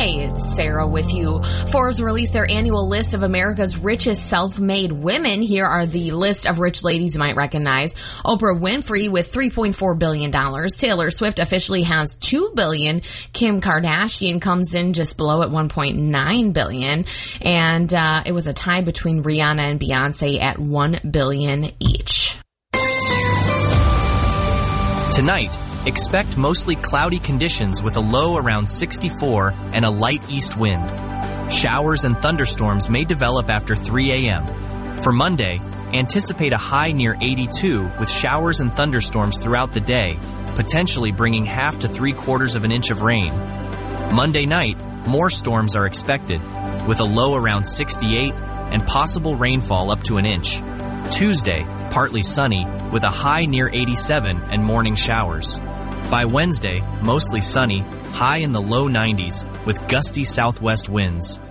Hey, it's Sarah with you. Forbes released their annual list of America's richest self-made women. Here are the list of rich ladies you might recognize. Oprah Winfrey with $3.4 billion. Taylor Swift officially has $2 billion. Kim Kardashian comes in just below at $1.9 billion. And it was a tie between Rihanna and Beyonce at $1 billion each. Tonight, expect mostly cloudy conditions with a low around 64 and a light east wind. Showers and thunderstorms may develop after 3 a.m. For Monday, anticipate a high near 82 with showers and thunderstorms throughout the day, potentially bringing 1/2 to 3/4 of an inch of rain. Monday night, more storms are expected, with a low around 68 and possible rainfall up to an inch. Tuesday, partly sunny, with a high near 87 and morning showers. By Wednesday, mostly sunny, high in the low 90s, with gusty southwest winds.